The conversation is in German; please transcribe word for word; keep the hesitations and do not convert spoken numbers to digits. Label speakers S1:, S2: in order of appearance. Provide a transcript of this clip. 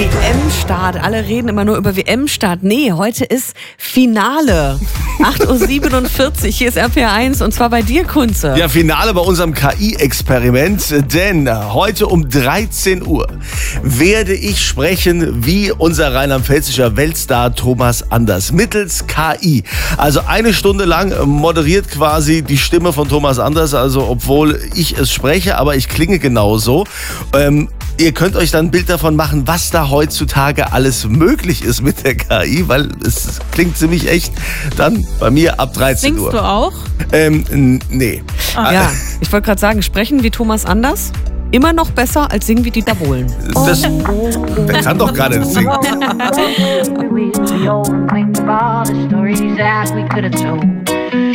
S1: W M-Start. Alle reden immer nur über W M-Start. Nee, heute ist Finale. acht Uhr siebenundvierzig. Hier ist R P R eins und zwar bei dir, Kunze.
S2: Ja, Finale bei unserem K I-Experiment, denn heute um dreizehn Uhr werde ich sprechen wie unser rheinland-pfälzischer Weltstar Thomas Anders mittels K I. Also eine Stunde lang moderiert quasi die Stimme von Thomas Anders, also obwohl ich es spreche, aber ich klinge genauso. Ähm, ihr könnt euch dann ein Bild davon machen, was da heutzutage alles möglich ist mit der K I, weil es klingt ziemlich echt. Dann bei mir ab dreizehn Uhr.
S3: Singst du auch?
S2: Ähm, n- nee.
S1: Ah. Ja, ich wollte gerade sagen, sprechen wie Thomas Anders, immer noch besser als singen wie Dieter Bohlen.
S2: Das, der kann doch gar nicht singen.
S4: We old and think of all the stories that we could have told.